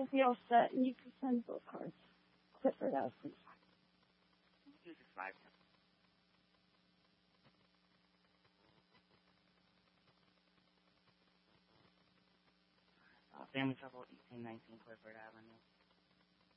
will be all set, and you can send both cards. Clifford out, please. This is 5. Family Trouble, 1819 Clifford Avenue.